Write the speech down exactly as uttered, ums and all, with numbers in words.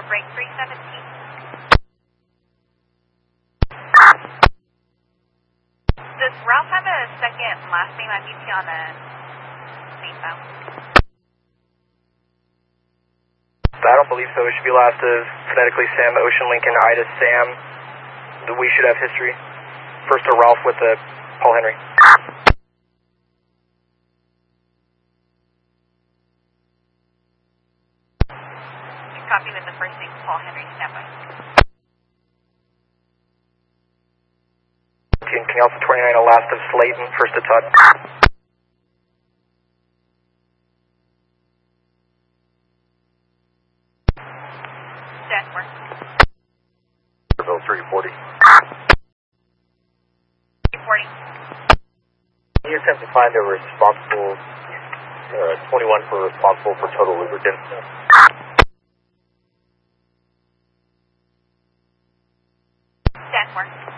break three seventeen. Does Ralph have a second last name? I need you on the main file. I don't believe so. It should be last as phonetically Sam, Ocean Lincoln, Ida, Sam. We should have history. First to Ralph with the Paul Henry. Copy with the first name, Paul Henry, standby. King Alpha twenty-nine, last of Slayton, first to Todd. Denver. Bill three forty. three forty. Can you attempt to find a responsible, uh, twenty-one for responsible for total lubricant? Denver.